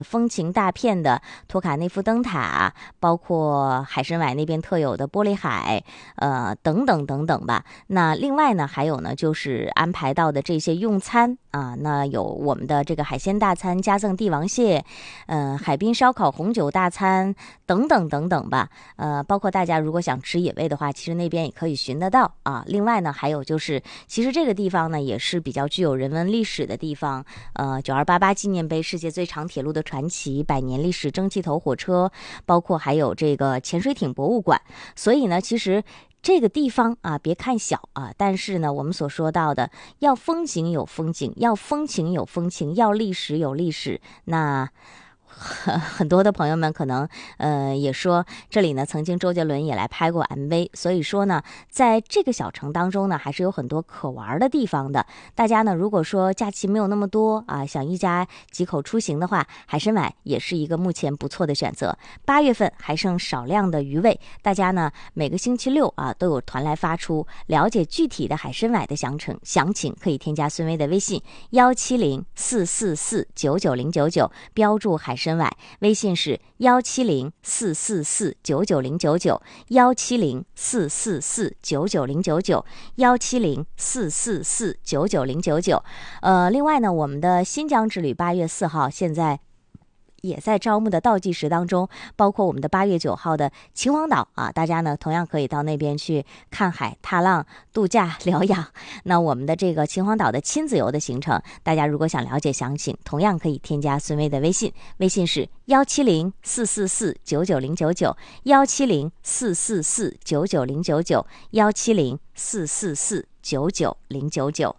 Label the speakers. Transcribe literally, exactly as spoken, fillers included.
Speaker 1: 风情大片的托卡内夫灯塔，包括海参崴那边特有的玻璃海，呃，等等等等吧。那另外呢，还有呢，就是安排到的这些用餐啊，那有我们的这个海鲜大餐加赠帝王蟹，呃，海滨烧烤红酒大餐等等等等吧。呃，包括大家如果想吃野味的话，其实那边也可以寻得到啊。另外呢，还有就是，其实这个地方呢也是比较具有人文历史的地方。呃，九二八八纪念碑、世界最长铁路的传奇、百年历史蒸汽头火车，包括还有这个潜水艇博物馆。所以呢，其实这个地方啊，别看小啊，但是呢，我们所说到的，要风景有风景，要风情有风情，要历史有历史，那很多的朋友们可能呃也说，这里呢曾经周杰伦也来拍过 M V， 所以说呢，在这个小城当中呢，还是有很多可玩的地方的。大家呢，如果说假期没有那么多啊，想一家几口出行的话，海参崴也是一个目前不错的选择。八月份还剩少量的余位，大家呢每个星期六啊都有团来发出。了解具体的海参崴的详情，详情可以添加孙威的微信幺七零四四四九九零九九，标注海参崴，微信是幺七零四四四九九零九九，幺七零四四四九九零九九，幺七零四四四九九零九九。呃，另外呢，我们的新疆之旅八月四号现在也在招募的倒计时当中，包括我们的八月九号的秦皇岛啊，大家呢同样可以到那边去看海、踏浪、度假、疗养。那我们的这个秦皇岛的亲子游的行程，大家如果想了解详情，同样可以添加孙威的微信，微信是幺七零四四四九九零九九，幺七零四四四九九零九九，幺七零四四四九九零九九。